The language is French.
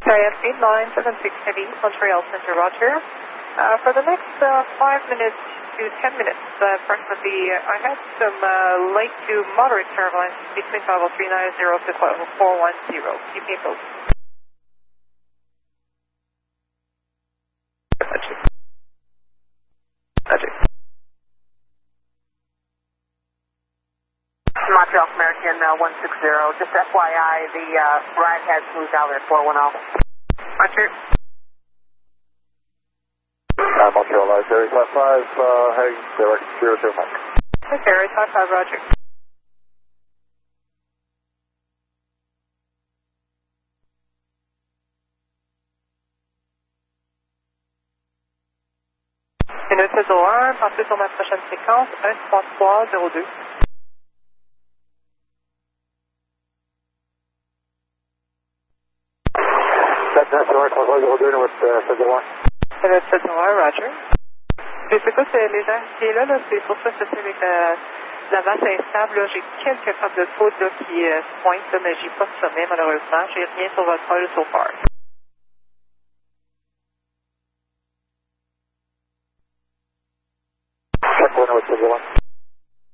Giant 8976 Heavy, Montreal Center, Roger. For the next 5 minutes to 10 minutes, approximately, I had some light to moderate turbulence between 50390 to 410. Keep me posted. Montreal American 160. Just FYI, the ride has moved out at 410. Roger. Montreal, Terry 55, heading direct 0 Mike. Terry 55, Roger. Minute 01, passez sur ma prochaine séquence, 13302. Minute 01, Roger. Écoute, les gens qui est là, c'est pour ça que c'est avec la masse instable. J'ai quelques frappes de foudre qui se pointent, mais j'ai pas de sommet malheureusement. J'ai rien sur votre sol so far.